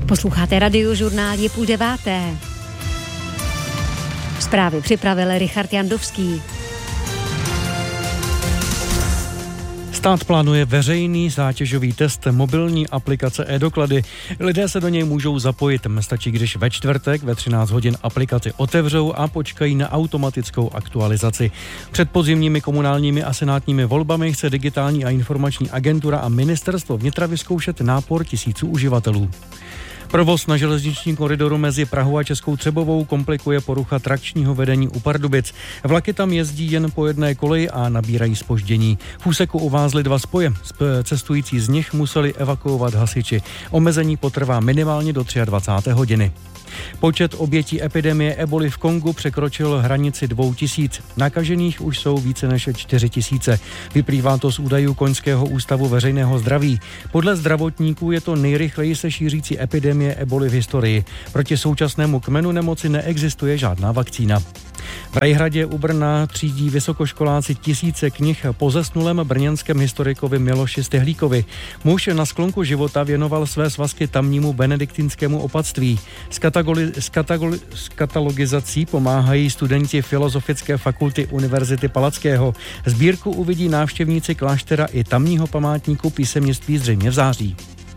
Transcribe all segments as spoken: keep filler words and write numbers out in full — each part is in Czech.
Posloucháte Radiožurnál, je půl deváté. Zprávy připravil Richard Jandovský. Stát plánuje veřejný zátěžový test mobilní aplikace e-doklady. Lidé se do něj můžou zapojit. Stačí, když ve čtvrtek ve třináct hodin aplikaci otevřou a počkají na automatickou aktualizaci. Před podzimními komunálními a senátními volbami chce Digitální a informační agentura a ministerstvo vnitra vyzkoušet nápor tisíců uživatelů. Provoz na železničním koridoru mezi Prahou a Českou Třebovou komplikuje porucha trakčního vedení u Pardubic. Vlaky tam jezdí jen po jedné koleji a nabírají zpoždění. V úseku uvázly dva spoje. Cestující z nich museli evakuovat hasiči. Omezení potrvá minimálně do dvacáté třetí hodiny. Počet obětí epidemie eboli v Kongu překročil hranici dvou tisíc. Nakažených už jsou více než čtyři tisíce. Vyplývá to z údajů Koňského ústavu veřejného zdraví. Podle zdravotníků je to nejrychleji se šířící epidemie eboli v historii. Proti současnému kmenu nemoci neexistuje žádná vakcína. V Rajhradě u Brna třídí vysokoškoláci tisíce knih po zesnulém brněnském historikovi Miloši Stehlíkovi. Muž na sklonku života věnoval své svazky tamnímu benediktinskému opatství. S, katagoli, s, katagoli, s katalogizací pomáhají studenti Filozofické fakulty Univerzity Palackého. Sbírku uvidí návštěvníci kláštera i tamního památníku písemnictví zřejmě v září.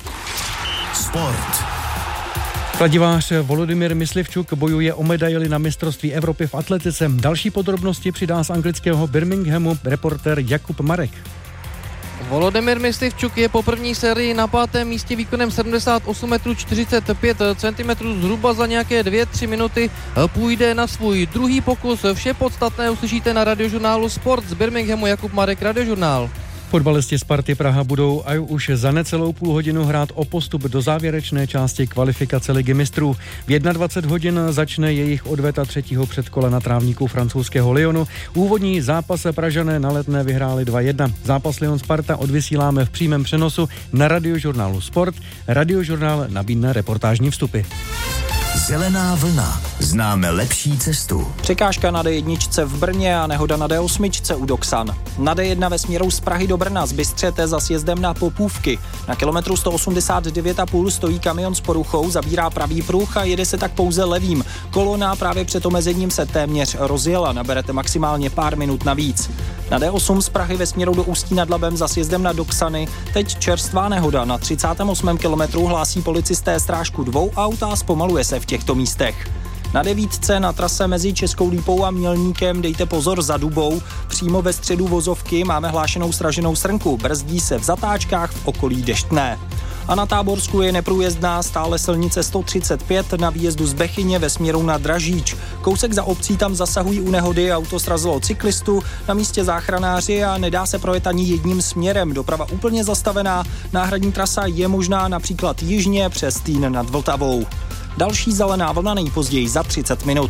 Sport. Kladivář Volodymyr Myslivčuk bojuje o medaili na mistrovství Evropy v atletice. Další podrobnosti přidá z anglického Birminghamu reportér Jakub Marek. Volodymyr Myslivčuk je po první sérii na pátém místě výkonem sedmdesát osm metrů čtyřicet pět centimetrů, zhruba za nějaké dvě tři minuty půjde na svůj druhý pokus. Vše podstatné uslyšíte na Radiožurnálu Sport z Birminghamu. Jakub Marek, Radiožurnál. Fotbalisti Sparty Praha budou a už za necelou půl hodinu hrát o postup do závěrečné části kvalifikace Ligy mistrů. V dvacet jedna hodin začne jejich odveta třetího předkola na trávníku francouzského Lyonu. Úvodní zápas Pražané na Letné vyhráli dva jedna. Zápas Lyon Sparta odvysíláme v přímém přenosu na Radiožurnálu Sport. Radiožurnál nabídne reportážní vstupy. Zelená vlna. Známe lepší cestu. Překážka na dé jedna v Brně a nehoda na dé osm u Doksan. Na dé jedna ve směru z Prahy do Brna zbystřete za sjezdem na Popůvky. Na kilometru sto osmdesát devět a půl stojí kamion s poruchou, zabírá pravý pruh a jede se tak pouze levým. Kolona právě před omezením se téměř rozjela, naberete maximálně pár minut navíc. Na dé osm z Prahy ve směru do Ústí nad Labem za sjezdem na Doksany teď čerstvá nehoda. Na třicátém osmém kilometru hlásí policisté strážku dvou aut a zpomaluje se v těchto místech. Na devítce na trase mezi Českou Lípou a Mělníkem dejte pozor za Dubou. Přímo ve středu vozovky máme hlášenou sraženou srnku. Brzdí se v zatáčkách v okolí Deštné. A na Táborsku je neprůjezdná stále silnice sto třicet pět na výjezdu z Bechyně ve směru na Dražíč. Kousek za obcí tam zasahují u nehody, auto srazilo cyklistu, na místě záchranáři a nedá se projet ani jedním směrem. Doprava úplně zastavená, náhradní trasa je možná například jižně přes Týn nad Vltavou. Další zelená vlna nejpozději za třicet minut.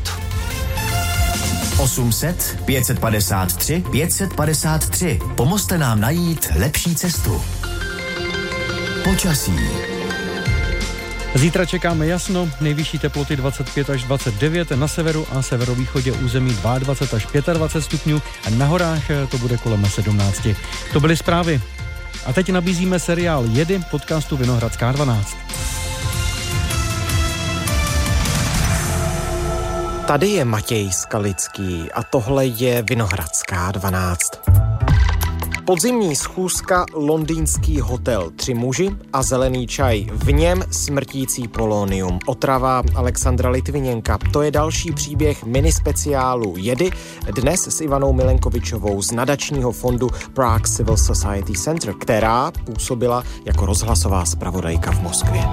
osm set, pět set padesát tři, pět set padesát tři. Pomozte nám najít lepší cestu. Počasí. Zítra čekáme jasno, nejvyšší teploty dvacet pět až dvacet devět, na severu a severovýchodě území dvacet dva až dvacet pět stupňů a na horách to bude kolem sedmnáct. To byly zprávy. A teď nabízíme seriál Jedy podcastu Vinohradská dvanáct. Tady je Matěj Skalický a tohle je Vinohradská dvanáct. Podzimní schůzka, londýnský hotel, tři muži a zelený čaj, v něm smrtící polonium, otrava Alexandra Litviněnka. To je další příběh minispeciálu Jedy, dnes s Ivanou Milenkovičovou z nadačního fondu Prague Civil Society Center, která působila jako rozhlasová zpravodajka v Moskvě.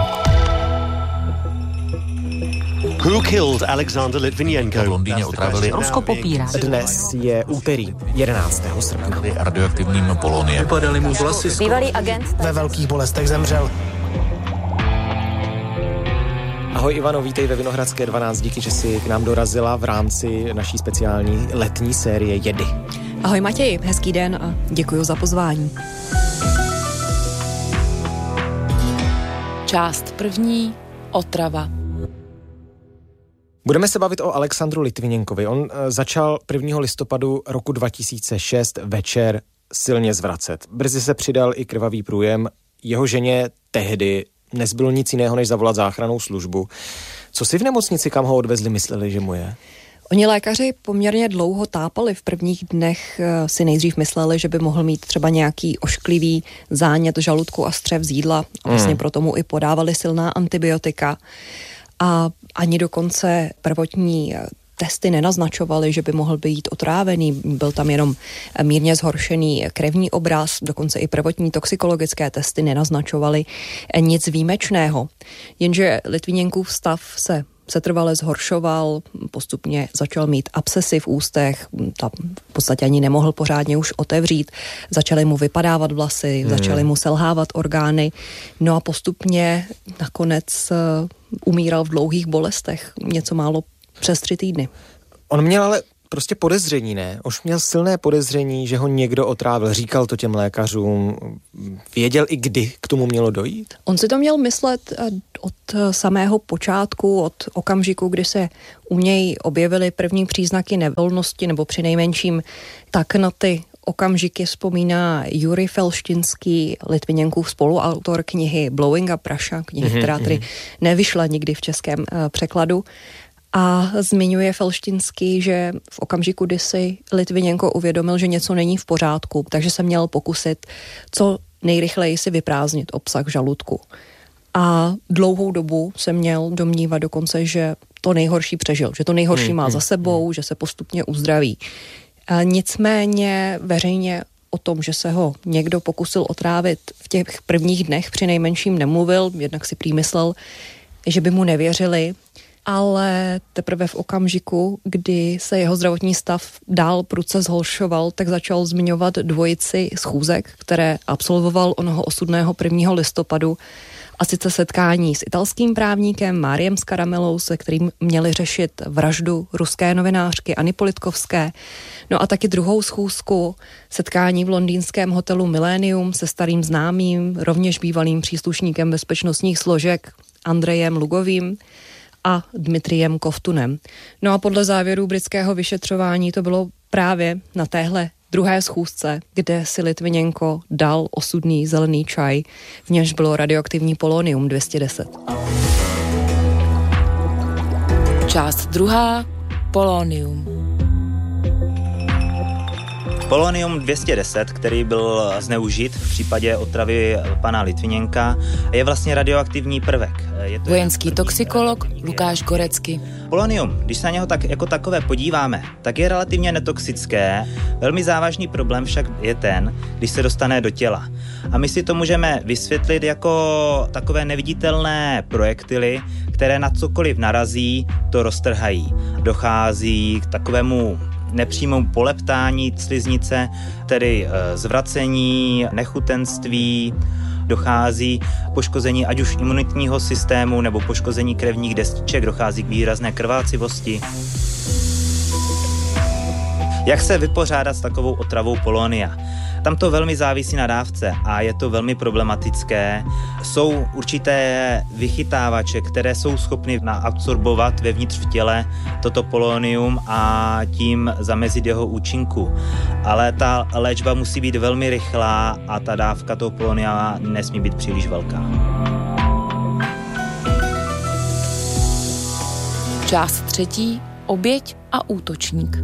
Who killed Alexander Litvinenko? V Londýně otravili. Rusko popírá. Dnes je úterý jedenáctého srpna. Radioaktivním poloniem. Vypadaly mu vlasy. Bývalý agent. Ve velkých bolestech zemřel. Ahoj Ivano, vítej ve Vinohradské dvanáct, díky, že jsi k nám dorazila v rámci naší speciální letní série Jedy. Ahoj Matěj, hezký den a děkuji za pozvání. Část první, otrava. Budeme se bavit o Alexandru Litviněnkovi. On začal prvního listopadu roku dva tisíce šest večer silně zvracet. Brzy se přidal i krvavý průjem. Jeho ženě tehdy nezbylo nic jiného, než zavolat záchrannou službu. Co si v nemocnici, kam ho odvezli, mysleli, že mu je? Oni lékaři poměrně dlouho tápali. V prvních dnech si nejdřív mysleli, že by mohl mít třeba nějaký ošklivý zánět žaludku a střev z jídla. A vlastně hmm. proto mu i podávali silná antibiotika. A ani dokonce prvotní testy nenaznačovaly, že by mohl být otrávený. Byl tam jenom mírně zhoršený krevní obraz, dokonce i prvotní toxikologické testy nenaznačovaly nic výjimečného. Jenže Litviněnkův stav se setrvale zhoršoval, postupně začal mít abscesy v ústech, tam v podstatě ani nemohl pořádně už otevřít, začaly mu vypadávat vlasy, hmm. začaly mu selhávat orgány, no a postupně nakonec umíral v dlouhých bolestech, něco málo přes tři týdny. On měl ale prostě podezření, ne? Už měl silné podezření, že ho někdo otrávil, říkal to těm lékařům, věděl i kdy k tomu mělo dojít? On si to měl myslet od samého počátku, od okamžiku, kdy se u něj objevily první příznaky nevolnosti, nebo přinejmenším tak na ty okamžiky vzpomíná Jurij Felštinský, Litviněnkův spoluautor knihy Blowing Up Russia, knihy, mm-hmm. která tedy nevyšla nikdy v českém uh, překladu. A zmiňuje Felštinský, že v okamžiku, kdy si Litviněnko uvědomil, že něco není v pořádku, takže se měl pokusit co nejrychleji si vyprázdnit obsah žaludku. A dlouhou dobu se měl domnívat dokonce, že to nejhorší přežil, že to nejhorší má za sebou, že se postupně uzdraví. A nicméně veřejně o tom, že se ho někdo pokusil otrávit v těch prvních dnech přinejmenším nemluvil, jednak si prý myslel, že by mu nevěřili, ale teprve v okamžiku, kdy se jeho zdravotní stav dál prudce zhoršoval, tak začal zmiňovat dvojici schůzek, které absolvoval onoho osudného prvního listopadu, a sice setkání s italským právníkem Máriem Scaramelou, se kterým měli řešit vraždu ruské novinářky Anny Politkovské. No a taky druhou schůzku, setkání v londýnském hotelu Millennium se starým známým, rovněž bývalým příslušníkem bezpečnostních složek Andrejem Lugovým a Dmitrijem Kovtunem. No a podle závěrů britského vyšetřování to bylo právě na téhle druhé schůzce, kde si Litviněnko dal osudný zelený čaj, v němž bylo radioaktivní polonium dvě stě deset. Část druhá. Polonium. Polonium dvě stě deset, který byl zneužit v případě otravy pana Litviněnka, je vlastně radioaktivní prvek. Je to Vojenský toxikolog Lukáš Gorecký. Polonium, když se na něho tak, jako takové podíváme, tak je relativně netoxické. Velmi závažný problém však je ten, když se dostane do těla. A my si to můžeme vysvětlit jako takové neviditelné projektily, které na cokoliv narazí, to roztrhají. Dochází k takovému nepřímému poleptání sliznice, tedy zvracení, nechutenství, dochází k poškození ať už imunitního systému nebo poškození krevních destiček, dochází k výrazné krvácivosti. Jak se vypořádat s takovou otravou polonia? Tam to velmi závisí na dávce a je to velmi problematické. Jsou určité vychytávače, které jsou schopny naabsorbovat vevnitř v těle toto polonium a tím zamezit jeho účinku. Ale ta léčba musí být velmi rychlá a ta dávka toho polonia nesmí být příliš velká. Část třetí. Oběť a útočník.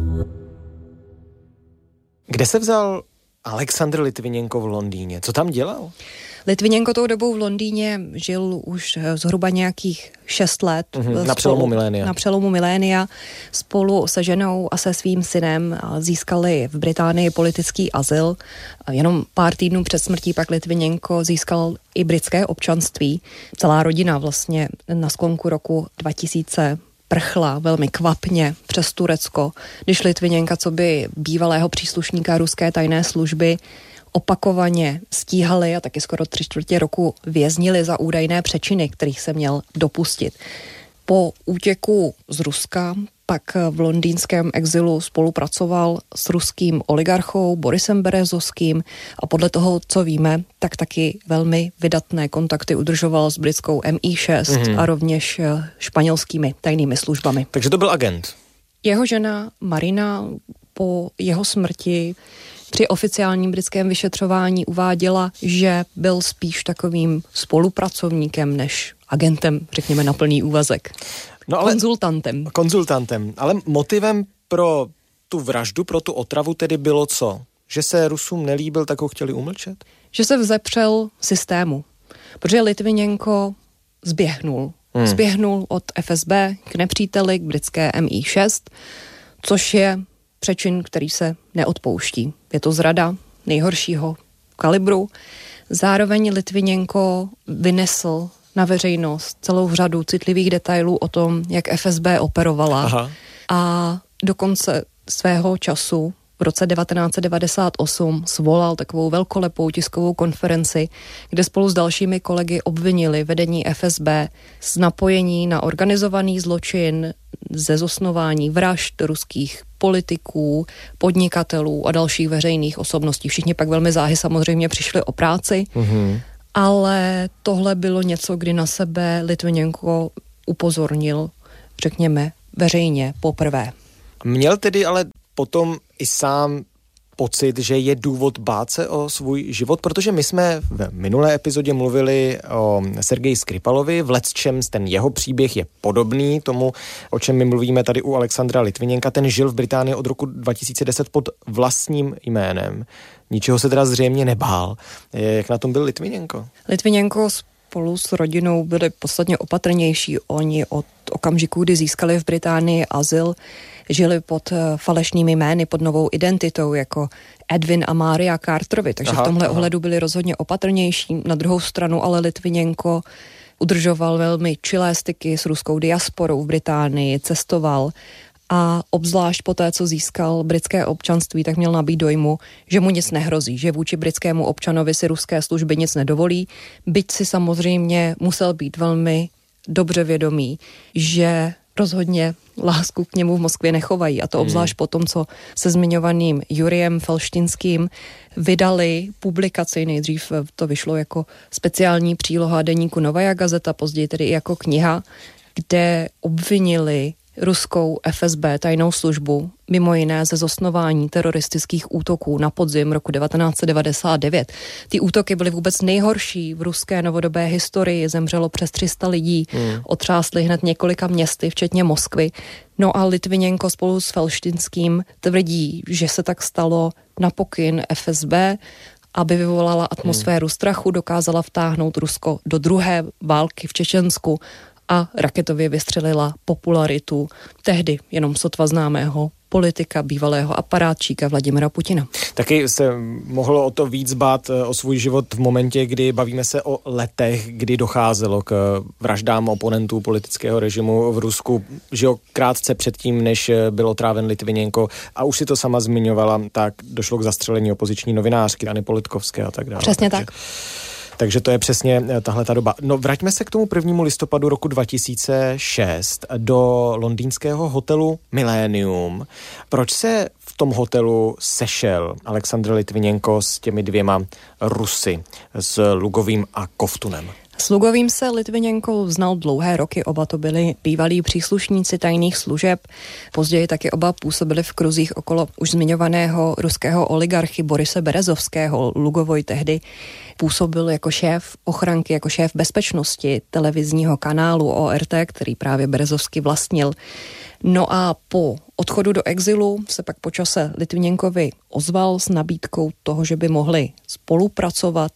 Kde se vzal Alexandr Litviněnko v Londýně? Co tam dělal? Litviněnko tou dobou v Londýně žil už zhruba nějakých šest let. Mm-hmm, na přelomu milénia. Na přelomu milénia. Spolu se ženou a se svým synem získali v Británii politický azyl. Jenom pár týdnů před smrtí pak Litviněnko získal i britské občanství. Celá rodina vlastně na sklonku roku dva tisíce prchla velmi kvapně přes Turecko, když Litviněnka, co by bývalého příslušníka ruské tajné služby, opakovaně stíhali a taky skoro tři čtvrtě roku věznili za údajné přečiny, kterých se měl dopustit. Po útěku z Ruska pak v londýnském exilu spolupracoval s ruským oligarchou Borisem Berezovským a podle toho, co víme, tak taky velmi vydatné kontakty udržoval s britskou M I šest mm-hmm. a rovněž španělskými tajnými službami. Takže to byl agent. Jeho žena Marina po jeho smrti při oficiálním britském vyšetřování uváděla, že byl spíš takovým spolupracovníkem než agentem, řekněme, na plný úvazek. No ale, konzultantem. Konzultantem. Ale motivem pro tu vraždu, pro tu otravu tedy bylo co? Že se Rusům nelíbil, tak ho chtěli umlčet? Že se vzepřel systému. Protože Litviněnko zběhnul. Hmm. Zběhnul od F S B k nepříteli, k britské M I šest, což je přečin, který se neodpouští. Je to zrada nejhoršího kalibru. Zároveň Litviněnko vynesl na veřejnost celou řadu citlivých detailů o tom, jak F S B operovala. Aha. A do konce svého času v roce devatenáct set devadesát osm svolal takovou velkolepou tiskovou konferenci, kde spolu s dalšími kolegy obvinili vedení F S B z napojení na organizovaný zločin, ze zosnování vražd ruských politiků, podnikatelů a dalších veřejných osobností. Všichni pak velmi záhy samozřejmě přišli o práci, mm-hmm. ale tohle bylo něco, kdy na sebe Litviněnko upozornil, řekněme, veřejně poprvé. Měl tedy ale potom i sám pocit, že je důvod bát se o svůj život, protože my jsme v minulé epizodě mluvili o Sergeji Skripalovi, v lecčems ten jeho příběh je podobný tomu, o čem my mluvíme tady u Alexandra Litviněnka. Ten žil v Británii od roku dva tisíce deset pod vlastním jménem. Ničeho se teda zřejmě nebál. Jak na tom byl Litviněnko? Litviněnko spolu s rodinou byli podstatně opatrnější. Oni od okamžiku, kdy získali v Británii azyl, žili pod falešnými jmény, pod novou identitou, jako Edwin a Maria Carterovi, takže aha, v tomhle aha. ohledu byli rozhodně opatrnější. Na druhou stranu ale Litviněnko udržoval velmi čilé styky s ruskou diasporou v Británii, cestoval a obzvlášť po té, co získal britské občanství, tak měl nabít dojmu, že mu nic nehrozí, že vůči britskému občanovi si ruské služby nic nedovolí, byť si samozřejmě musel být velmi dobře vědomý, že rozhodně lásku k němu v Moskvě nechovají. A to obzvlášť po tom, co se zmiňovaným Jurijem Felštinským vydali publikaci. Nejdřív to vyšlo jako speciální příloha deníku Novaja Gazeta, později tedy i jako kniha, kde obvinili ruskou F S B tajnou službu, mimo jiné ze zosnování teroristických útoků na podzim roku devatenáct set devadesát devět. Ty útoky byly vůbec nejhorší v ruské novodobé historii, zemřelo přes tři sta lidí, hmm. otřásly hned několika městy, včetně Moskvy. No a Litviněnko spolu s Felštinským tvrdí, že se tak stalo na pokyn F S B, aby vyvolala atmosféru hmm. strachu, dokázala vtáhnout Rusko do druhé války v Čečensku a raketově vystřelila popularitu tehdy jenom sotva známého politika, bývalého aparátčíka Vladimira Putina. Taky se mohlo o to víc bát o svůj život v momentě, kdy bavíme se o letech, kdy docházelo k vraždám oponentů politického režimu v Rusku, že jo, krátce předtím, než byl otráven Litviněnko, a už si to sama zmiňovala, tak došlo k zastřelení opoziční novinářky Anny Politkovské a tak dále. Přesně takže... tak. Takže to je přesně tahle ta doba. No, vraťme se k tomu prvnímu listopadu roku dva tisíce šest do londýnského hotelu Millennium. Proč se v tom hotelu sešel Alexandr Litviněnko s těmi dvěma Rusy, s Lugovým a Kovtunem? S Lugovým se Litviněnko znal dlouhé roky, oba to byli bývalí příslušníci tajných služeb, později taky oba působili v kruzích okolo už zmiňovaného ruského oligarchy Borise Berezovského. Lugovoj tehdy působil jako šéf ochranky, jako šéf bezpečnosti televizního kanálu O R T, který právě Berezovský vlastnil. No a po odchodu do exilu se pak po čase Litviněnkovi ozval s nabídkou toho, že by mohli spolupracovat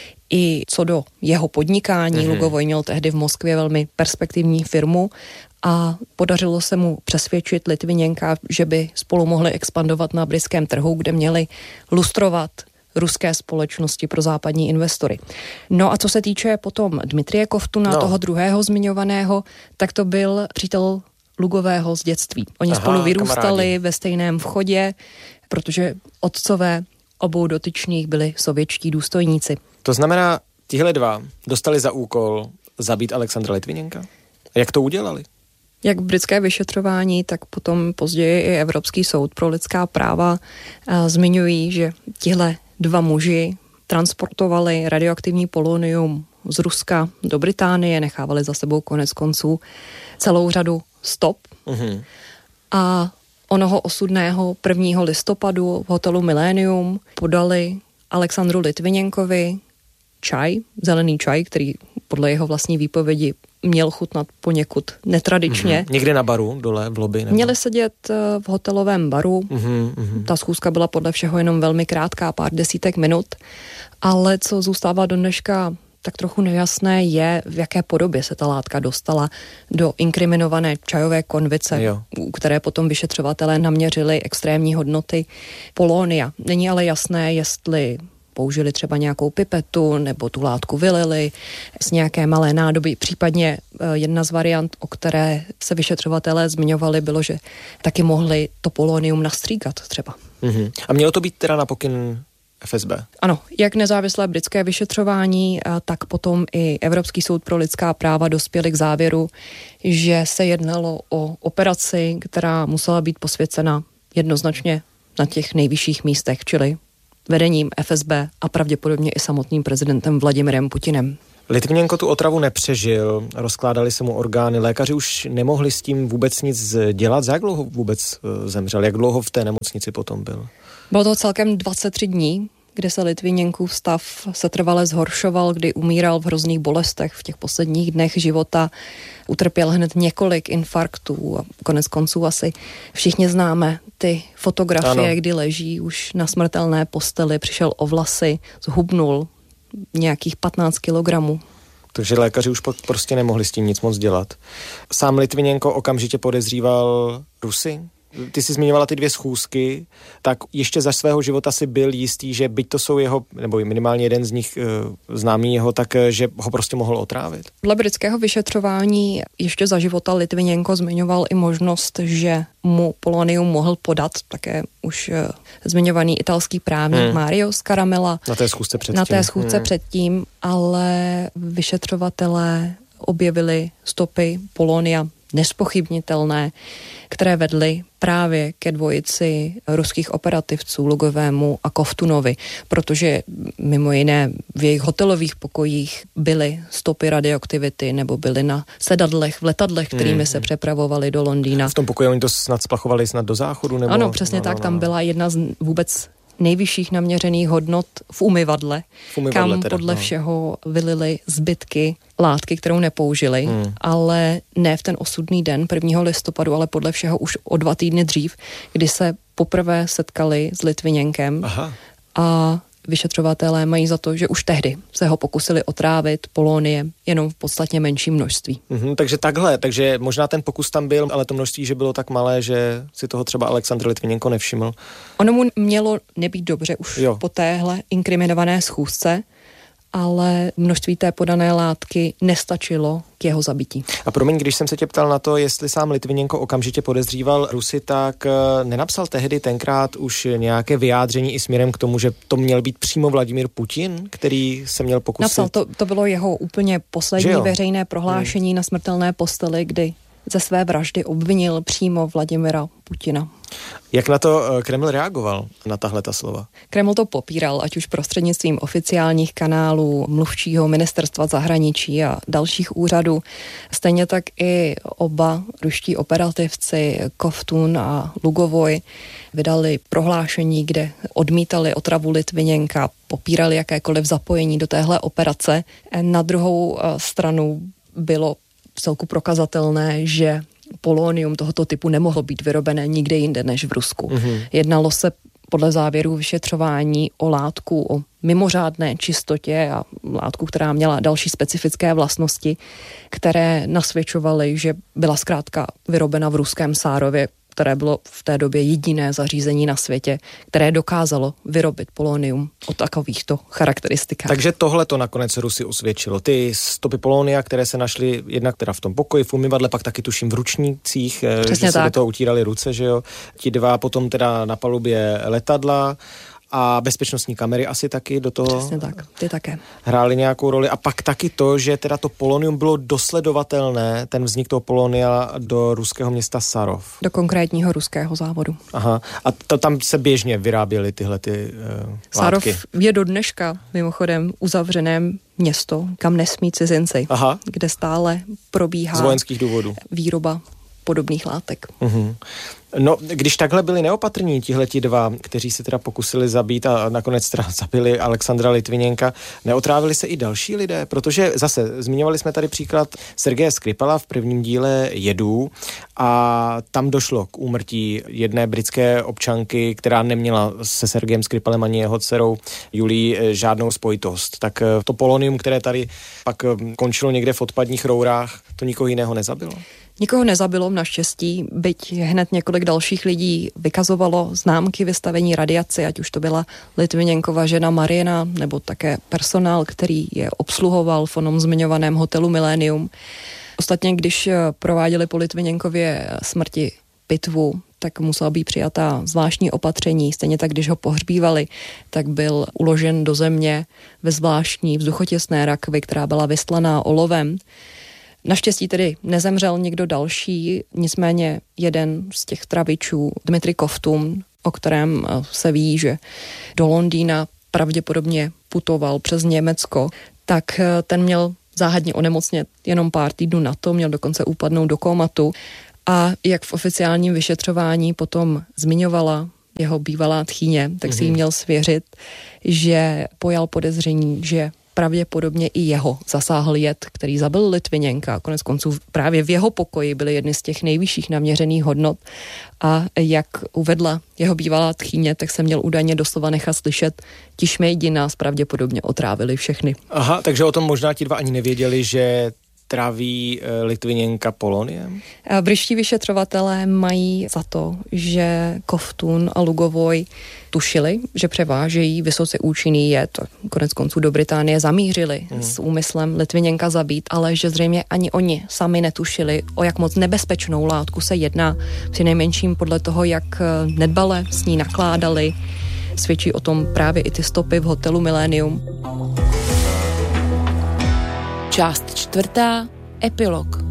i co do jeho podnikání. Mm-hmm. Lugovoj měl tehdy v Moskvě velmi perspektivní firmu a podařilo se mu přesvědčit Litviněnka, že by spolu mohli expandovat na britském trhu, kde měli lustrovat ruské společnosti pro západní investory. No a co se týče potom Dmitrie Kovtuna, no. toho druhého zmiňovaného, tak to byl přítel Lugového z dětství. Oni Aha, spolu vyrůstali kamarádi. Ve stejném vchodě, protože otcové obou dotyčných byli sovětští důstojníci. To znamená, tihle dva dostali za úkol zabít Alexandra Litviněnka? A jak to udělali? Jak britské vyšetřování, tak potom později i Evropský soud pro lidská práva a, zmiňují, že tihle dva muži transportovali radioaktivní polonium z Ruska do Británie, nechávali za sebou konec konců celou řadu stop. Mm-hmm. A Onoho osudného prvního listopadu v hotelu Millennium podali Alexandru Litviněnkovi čaj, zelený čaj, který podle jeho vlastní výpovědi měl chutnat poněkud netradičně. Mm-hmm. Někde na baru dole v lobby? Nebo? Měli sedět v hotelovém baru. Mm-hmm. Ta schůzka byla podle všeho jenom velmi krátká, pár desítek minut, ale co zůstává do dneška tak trochu nejasné je, v jaké podobě se ta látka dostala do inkriminované čajové konvice, jo. u které potom vyšetřovatelé naměřili extrémní hodnoty polónia. Není ale jasné, jestli použili třeba nějakou pipetu nebo tu látku vylili z nějaké malé nádoby. Případně jedna z variant, o které se vyšetřovatelé zmiňovali, bylo, že taky mohli to polonium nastříkat třeba. Mm-hmm. A mělo to být teda na pokyn F S B? Ano, jak nezávislé britské vyšetřování, tak potom i Evropský soud pro lidská práva dospěli k závěru, že se jednalo o operaci, která musela být posvěcena jednoznačně na těch nejvyšších místech, čili vedením F S B a pravděpodobně i samotným prezidentem Vladimirem Putinem. Litviněnko tu otravu nepřežil, rozkládali se mu orgány, lékaři už nemohli s tím vůbec nic dělat. Za jak dlouho vůbec zemřel? Jak dlouho v té nemocnici potom byl? Bylo to celkem dvacet tři dní, kdy se Litviněnkův stav se trvale zhoršoval, kdy umíral v hrozných bolestech v těch posledních dnech života. Utrpěl hned několik infarktů a konec konců asi všichni známe ty fotografie, ano. Kdy leží už na smrtelné posteli, přišel o vlasy, zhubnul nějakých patnáct kilogramů. Takže lékaři už prostě nemohli s tím nic moc dělat. Sám Litviněnko okamžitě podezříval Rusy? Ty jsi zmiňovala ty dvě schůzky, tak ještě za svého života si byl jistý, že byť to jsou jeho, nebo minimálně jeden z nich e, známý jeho, tak že ho prostě mohl otrávit. Dle britského vyšetřování ještě za života Litviněnko zmiňoval i možnost, že mu polonium mohl podat také už e, zmiňovaný italský právník hmm. Mario Scaramella. Na té schůzce předtím. Na té schůzce hmm. předtím, ale vyšetřovatelé objevili stopy polonia nespochybnitelné, které vedly právě ke dvojici ruských operativců Lugovému a Kovtunovi, protože mimo jiné v jejich hotelových pokojích byly stopy radioaktivity nebo byly na sedadlech, v letadlech, kterými hmm. se přepravovali do Londýna. V tom pokoji oni to snad splachovali snad do záchodu? Nebo... Ano, přesně no, tak, no, no. Tam byla jedna z vůbec nejvyšších naměřených hodnot v umyvadle, v umyvadle kam teda, podle no. všeho vylili zbytky látky, kterou nepoužili, hmm. ale ne v ten osudný den prvního listopadu, ale podle všeho už o dva týdny dřív, kdy se poprvé setkali s Litviněnkem. Aha. A vyšetřovatelé mají za to, že už tehdy se ho pokusili otrávit poloniem jenom v podstatně menším množství. Mm-hmm, takže takhle, takže možná ten pokus tam byl, ale to množství, že bylo tak malé, že si toho třeba Alexandr Litviněnko nevšiml. Ono mu mělo nebýt dobře už jo. po téhle inkriminované schůzce, ale množství té podané látky nestačilo k jeho zabití. A promiň, když jsem se tě ptal na to, jestli sám Litviněnko okamžitě podezříval Rusy, tak nenapsal tehdy tenkrát už nějaké vyjádření i směrem k tomu, že to měl být přímo Vladimír Putin, který se měl pokusit? Napsal, to, to bylo jeho úplně poslední veřejné prohlášení hmm. na smrtelné posteli, kdy ze své vraždy obvinil přímo Vladimira Putina. Jak na to Kreml reagoval, na tahle ta slova? Kreml to popíral, ať už prostřednictvím oficiálních kanálů, mluvčího ministerstva zahraničí a dalších úřadů. Stejně tak i oba ruští operativci Kovtun a Lugovoj vydali prohlášení, kde odmítali otravu Litviněnka, popírali jakékoliv zapojení do téhle operace. Na druhou stranu bylo vcelku prokazatelné, že polonium tohoto typu nemohlo být vyrobené nikde jinde než v Rusku. Mm-hmm. Jednalo se podle závěrů vyšetřování o látku o mimořádné čistotě a látku, která měla další specifické vlastnosti, které nasvědčovaly, že byla zkrátka vyrobena v ruském Sárově, které bylo v té době jediné zařízení na světě, které dokázalo vyrobit polonium o takovýchto charakteristikách. Takže tohle to nakonec Rusy usvědčilo. Ty stopy polonia, které se našly jednak teda v tom pokoji, v umyvadle, pak taky tuším v ručnících, Přesně že se tak. do toho utírali ruce, že jo. Ti dva potom teda na palubě letadla a bezpečnostní kamery asi taky do toho. Přesně tak, ty také. Hrály nějakou roli a pak taky to, že teda to polonium bylo dosledovatelné, ten vznik toho polonia do ruského města Sarov. Do konkrétního ruského závodu. Aha. A to tam se běžně vyráběly tyhle ty uh, Sarov látky. je do dneška mimochodem uzavřené město, kam nesmí cizinci, Aha. kde stále probíhá z vojenských důvodů výroba podobných látek. Uh-huh. No, když takhle byli neopatrní tihleti dva, kteří se teda pokusili zabít a nakonec teda zabili Alexandra Litviněnka, neotrávili se i další lidé? Protože zase, zmiňovali jsme tady příklad Sergeje Skripala v prvním díle Jedů a tam došlo k úmrtí jedné britské občanky, která neměla se Sergejem Skripalem ani jeho dcerou Julí žádnou spojitost. Tak to polonium, které tady pak končilo někde v odpadních rourách, to nikoho jiného nezabilo? Nikoho nezabilo, naštěstí, byť hned několik dalších lidí vykazovalo známky vystavení radiaci, ať už to byla Litviněnkova žena Marina, nebo také personál, který je obsluhoval v onom zmiňovaném hotelu Millennium. Ostatně, když prováděli po Litviněnkově smrti pitvu, tak musela být přijatá zvláštní opatření. Stejně tak, když ho pohřbívali, tak byl uložen do země ve zvláštní vzduchotěsné rakvi, která byla vystlaná olovem. Naštěstí tedy nezemřel někdo další, nicméně jeden z těch travičů, Dmitry Kovtun, o kterém se ví, že do Londýna pravděpodobně putoval přes Německo, tak ten měl záhadně onemocnět jenom pár týdnů na to, měl dokonce upadnout do komatu a jak v oficiálním vyšetřování potom zmiňovala jeho bývalá tchýně, tak si jí měl svěřit, že pojal podezření, že pravděpodobně i jeho zasáhl jed, který zabil Litviněnka. Konec konců právě v jeho pokoji byly jedny z těch nejvyšších naměřených hodnot a jak uvedla jeho bývalá tchýně, tak se měl údajně doslova nechat slyšet, ti šmejdi nás pravděpodobně otrávili všechny. Aha, takže o tom možná ti dva ani nevěděli, že tráví Litviněnka poloniem? Britští vyšetřovatelé mají za to, že Kovtun a Lugovoj tušili, že převážejí vysoce účinný jed. Konec konců do Británie zamířili hmm. s úmyslem Litviněnka zabít, ale že zřejmě ani oni sami netušili, o jak moc nebezpečnou látku se jedná. Přinejmenším podle toho, jak nedbale s ní nakládali, svědčí o tom právě i ty stopy v hotelu Millennium. Část čtvrtá. Epilog.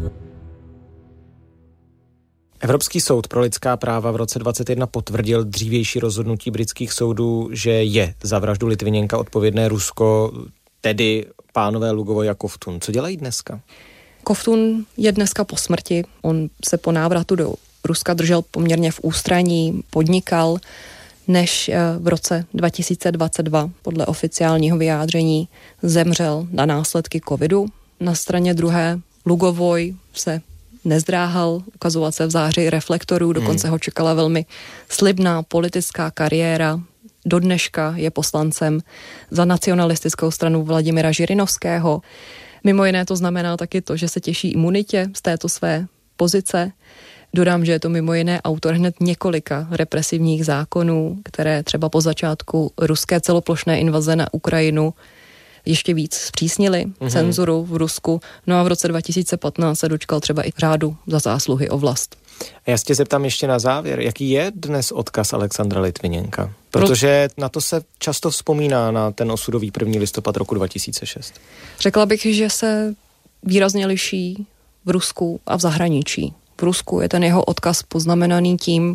Evropský soud pro lidská práva v roce dvacet jedna potvrdil dřívější rozhodnutí britských soudů, že je za vraždu Litviněnka odpovědné Rusko, tedy pánové Lugovoj a Kovtun. Co dělají dneska? Kovtun je dneska po smrti. On se po návratu do Ruska držel poměrně v ústraní, podnikal, než v roce dva tisíce dvacet dva podle oficiálního vyjádření zemřel na následky covidu. Na straně druhé Lugovoj se nezdráhal ukazovat se v záři reflektorů, dokonce hmm. ho čekala velmi slibná politická kariéra. Do dneška je poslancem za nacionalistickou stranu Vladimira Žirinovského. Mimo jiné to znamená taky to, že se těší imunitě z této své pozice. Dodám, že je to mimo jiné autor hned několika represivních zákonů, které třeba po začátku ruské celoplošné invaze na Ukrajinu ještě víc zpřísnili mm-hmm. cenzuru v Rusku. No a v roce dva tisíce patnáct se dočkal třeba i řádu za zásluhy o vlast. A já se tě zeptám ještě na závěr, jaký je dnes odkaz Alexandra Litviněnka? Protože na to se často vzpomíná, na ten osudový první listopad roku dva tisíce šest. Řekla bych, že se výrazně liší v Rusku a v zahraničí. V Rusku je ten jeho odkaz poznamenaný tím,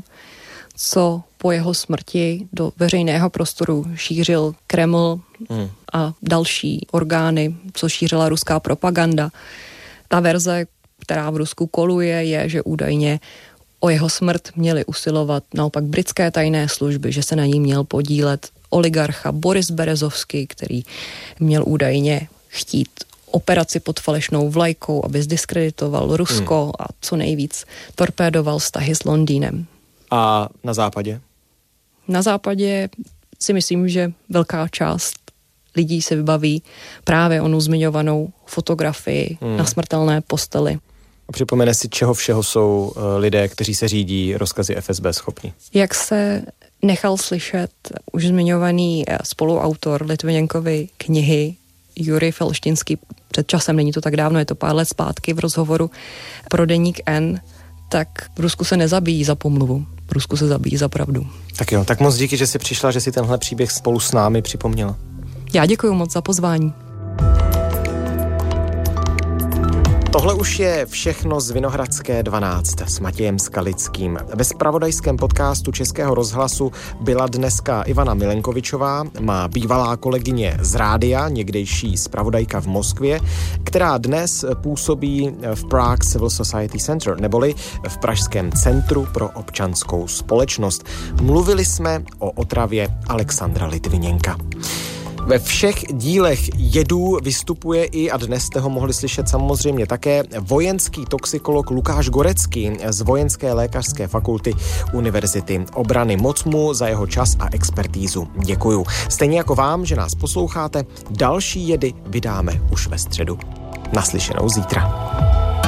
co po jeho smrti do veřejného prostoru šířil Kreml hmm. a další orgány, co šířila ruská propaganda. Ta verze, která v Rusku koluje, je, že údajně o jeho smrt měly usilovat naopak britské tajné služby, že se na ní měl podílet oligarcha Boris Berezovský, který měl údajně chtít operaci pod falešnou vlajkou, aby zdiskreditoval Rusko hmm. a co nejvíc torpédoval vztahy s Londýnem. A na západě? Na západě si myslím, že velká část lidí se vybaví právě onu zmiňovanou fotografii hmm. na smrtelné posteli. A připomene si, čeho všeho jsou uh, lidé, kteří se řídí rozkazy F S B schopni. Jak se nechal slyšet už zmiňovaný spoluautor Litviněnkovy knihy Jurij Felštinský před časem, není to tak dávno, je to pár let zpátky v rozhovoru pro deník N, tak v Rusku se nezabíjí za pomluvu, v Rusku se zabíjí za pravdu. Tak jo, tak moc díky, že jsi přišla, že si tenhle příběh spolu s námi připomněla. Já děkuji moc za pozvání. Tohle už je všechno z Vinohradské dvanáct s Matějem Skalickým. Ve zpravodajském podcastu Českého rozhlasu byla dneska Ivana Milenkovičová, má bývalá kolegyně z rádia, někdejší zpravodajka v Moskvě, která dnes působí v Prague Civil Society Center, neboli v Pražském centru pro občanskou společnost. Mluvili jsme o otravě Alexandra Litviněnka. Ve všech dílech jedů vystupuje i, a dnes jste ho mohli slyšet samozřejmě také, vojenský toxikolog Lukáš Gorecký z Vojenské lékařské fakulty Univerzity obrany. Moc mu za jeho čas a expertízu děkuju. Stejně jako vám, že nás posloucháte, další jedy vydáme už ve středu. Naslyšenou zítra.